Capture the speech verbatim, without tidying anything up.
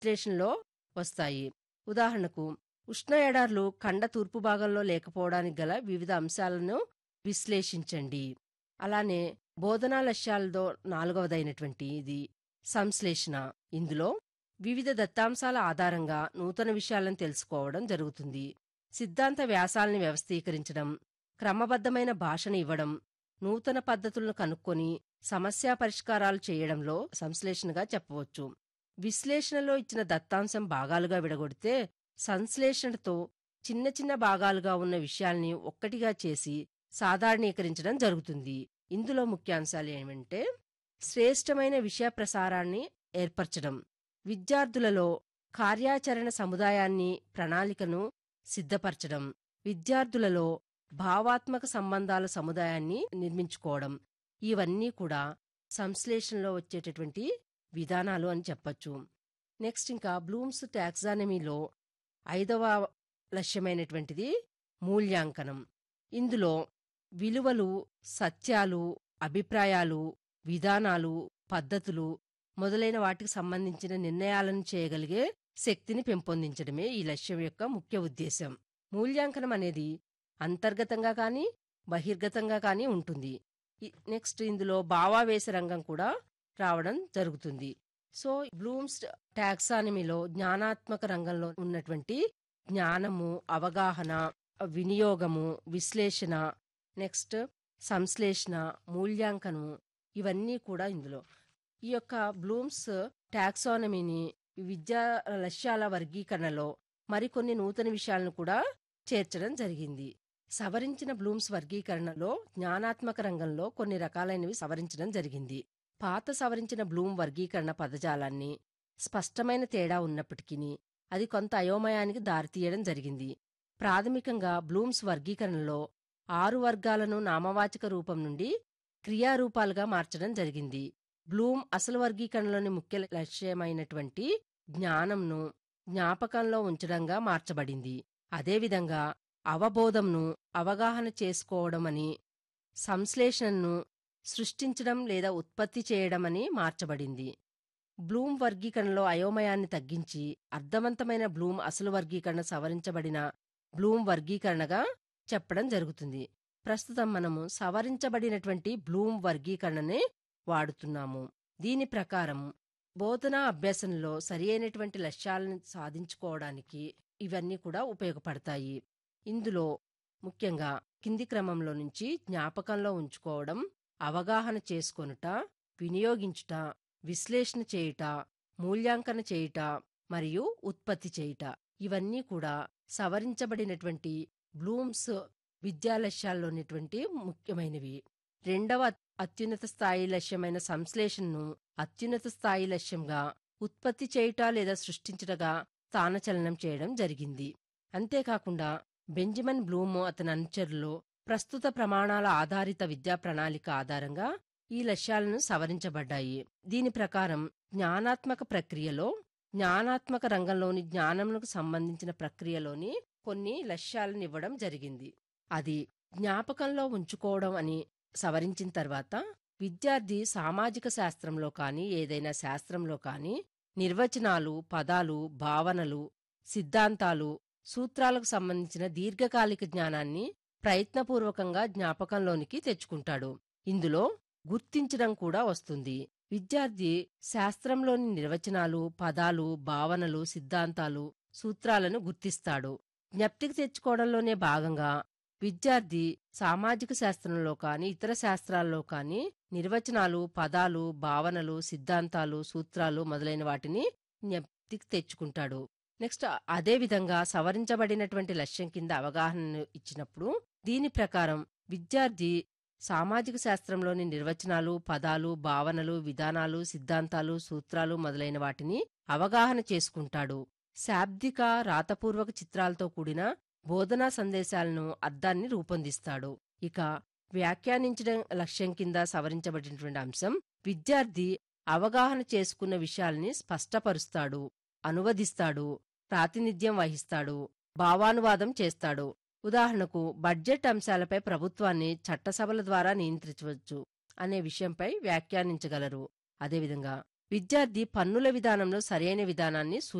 విశ్లేషణలో వస్తాయి. ఉదాహరణకు ఉష్ణ ఎడార్లు ఖండ తూర్పు భాగంలో లేకపోవడానికి గల వివిధ అంశాలను విశ్లేషించండి. అలానే బోధనా లక్ష్యాలతో నాలుగవదైనటువంటి ఇది సంశ్లేషణ. ఇందులో వివిధ దత్తాంశాల ఆధారంగా నూతన విషయాలను తెలుసుకోవడం జరుగుతుంది. సిద్ధాంత వ్యాసాల్ని వ్యవస్థీకరించడం, క్రమబద్ధమైన భాషను ఇవ్వడం, నూతన పద్ధతులను కనుక్కొని సమస్యా పరిష్కారాలు చేయడంలో సంశ్లేషణగా చెప్పవచ్చు. విశ్లేషణలో ఇచ్చిన దత్తాంశం భాగాలుగా విడగొడితే సంశ్లేషణతో చిన్న చిన్న భాగాలుగా ఉన్న విషయాల్ని ఒక్కటిగా చేసి సాధారణీకరించడం జరుగుతుంది. ఇందులో ముఖ్యాంశాలు ఏమంటే శ్రేష్టమైన విషయ ప్రసారాన్ని ఏర్పరచడం, విద్యార్థులలో కార్యాచరణ సముదాయాన్ని ప్రణాళికను సిద్ధపరచడం, విద్యార్థులలో భావాత్మక సంబంధాల సముదాయాన్ని నిర్మించుకోవడం, ఇవన్నీ కూడా సంశ్లేషణలో వచ్చేటటువంటి విధానాలు అని చెప్పచ్చు. నెక్స్ట్ ఇంకా బ్లూమ్స్ టాక్సానమీలో ఐదవ లక్ష్యమైనటువంటిది మూల్యాంకనం. ఇందులో విలువలు, సత్యాలు, అభిప్రాయాలు, విధానాలు, పద్ధతులు మొదలైన వాటికి సంబంధించిన నిర్ణయాలను చేయగలిగే శక్తిని పెంపొందించడమే ఈ లక్ష్యం యొక్క ముఖ్య ఉద్దేశం. మూల్యాంకనం అనేది అంతర్గతంగా కానీ బహిర్గతంగా కానీ ఉంటుంది. నెక్స్ట్ ఇందులో భావావేశ రంగం కూడా రావడం జరుగుతుంది. సో బ్లూమ్స్ టాక్సానమీలో జ్ఞానాత్మక రంగంలో ఉన్నటువంటి జ్ఞానము, అవగాహన, వినియోగము, విశ్లేషణ, నెక్స్ట్ సంశ్లేషణ, మూల్యాంకనము, ఇవన్నీ కూడా ఇందులో. ఈ యొక్క బ్లూమ్స్ టాక్సానమీని విద్యా లక్ష్యాల వర్గీకరణలో మరికొన్ని నూతన విషయాలను కూడా చేర్చడం జరిగింది. సవరించిన బ్లూమ్స్ వర్గీకరణలో జ్ఞానాత్మక రంగంలో కొన్ని రకాలైనవి సవరించడం జరిగింది. పాత సవరించిన బ్లూమ్ వర్గీకరణ పదజాలాన్ని స్పష్టమైన తేడా ఉన్నప్పటికీ అది కొంత అయోమయానికి దారితీయడం జరిగింది. ప్రాథమికంగా బ్లూమ్స్ వర్గీకరణలో ఆరు వర్గాలను నామవాచక రూపం నుండి క్రియారూపాలుగా మార్చడం జరిగింది. బ్లూమ్ అసలు వర్గీకరణలోని ముఖ్య లక్ష్యమైనటువంటి జ్ఞానంను జ్ఞాపకంలో ఉంచడంగా మార్చబడింది. అదేవిధంగా అవబోధంను అవగాహన చేసుకోవడమని, సంశ్లేషణను సృష్టించడం లేదా ఉత్పత్తి చేయడమని మార్చబడింది. బ్లూమ్ వర్గీకరణలో అయోమయాన్ని తగ్గించి అర్థవంతమైన బ్లూమ్ అసలు వర్గీకరణ సవరించబడిన బ్లూమ్ వర్గీకరణగా చెప్పడం జరుగుతుంది. ప్రస్తుతం మనము సవరించబడినటువంటి బ్లూమ్ వర్గీకరణనే వాడుతున్నాము. దీని ప్రకారం బోధనా అభ్యాసంలో సరి అయినటువంటి లక్ష్యాలను సాధించుకోవడానికి ఇవన్నీ కూడా ఉపయోగపడతాయి. ఇందులో ముఖ్యంగా కింది క్రమంలో నుంచి జ్ఞాపకంలో ఉంచుకోవడం, అవగాహన చేసుకొనుట, వినియోగించుట, విశ్లేషణ చేయుట, మూల్యాంకన చేయుట మరియు ఉత్పత్తి చేయుట, ఇవన్నీ కూడా సవరించబడినటువంటి బ్లూమ్స్ విద్యా లక్ష్యాల్లోనిటువంటి ముఖ్యమైనవి. రెండవ అత్యున్నత స్థాయి లక్ష్యమైన సంశ్లేషణను అత్యున్నత స్థాయి లక్ష్యంగా ఉత్పత్తి చేయుట లేదా సృష్టించుటగా స్థానచలనం చేయడం జరిగింది. అంతేకాకుండా బెంజమిన్ బ్లూమ్ అతని అనుచరులు ప్రస్తుత ప్రమాణాల ఆధారిత విద్యా ప్రణాళిక ఆధారంగా ఈ లక్ష్యాలను సవరించబడ్డాయి. దీని ప్రకారం జ్ఞానాత్మక ప్రక్రియలో జ్ఞానాత్మక రంగంలోని జ్ఞానములకు సంబంధించిన ప్రక్రియలోని కొన్ని లక్ష్యాలను ఇవ్వడం జరిగింది. అది జ్ఞాపకంలో ఉంచుకోవడం అని సవరించిన తర్వాత విద్యార్థి సామాజిక శాస్త్రంలో కానీ ఏదైనా శాస్త్రంలో కానీ నిర్వచనాలు, పదాలు, భావనలు, సిద్ధాంతాలు, సూత్రాలకు సంబంధించిన దీర్ఘకాలిక జ్ఞానాన్ని ప్రయత్నపూర్వకంగా జ్ఞాపకంలోనికి తెచ్చుకుంటాడు. ఇందులో గుర్తించడం కూడా వస్తుంది. విద్యార్థి శాస్త్రంలోని నిర్వచనాలు, పదాలు, భావనలు, సిద్ధాంతాలు, సూత్రాలను గుర్తిస్తాడు. జ్ఞప్తికి తెచ్చుకోవడంలోనే భాగంగా విద్యార్థి సామాజిక శాస్త్రంలో కానీ ఇతర శాస్త్రాల్లో కానీ నిర్వచనాలు, పదాలు, భావనలు, సిద్ధాంతాలు, సూత్రాలు మొదలైన వాటిని జ్ఞప్తికి తెచ్చుకుంటాడు. నెక్స్ట్ అదేవిధంగా సవరించబడినటువంటి లక్ష్యం కింద అవగాహనను ఇచ్చినప్పుడు దీని ప్రకారం విద్యార్థి సామాజిక శాస్త్రంలోని నిర్వచనాలు, పదాలు, భావనలు, విధానాలు, సిద్ధాంతాలు, సూత్రాలు మొదలైన వాటిని అవగాహన చేసుకుంటాడు. శాబ్దిక, రాతపూర్వక చిత్రాలతో కూడిన బోధనా సందేశాలను అర్థాన్ని రూపొందిస్తాడు. ఇక వ్యాఖ్యానించడం లక్ష్యం కింద సవరించబడినటువంటి అంశం విద్యార్థి అవగాహన చేసుకున్న విషయాల్ని స్పష్టపరుస్తాడు, అనువదిస్తాడు, ప్రాతినిధ్యం వహిస్తాడు, భావానువాదం చేస్తాడు. ఉదాహరణకు బడ్జెట్ అంశాలపై ప్రభుత్వాన్ని చట్టసభల ద్వారా నియంత్రించవచ్చు అనే విషయంపై వ్యాఖ్యానించగలరు. అదేవిధంగా విద్యార్థి పన్నుల విధానంలో సరైన విధానాన్ని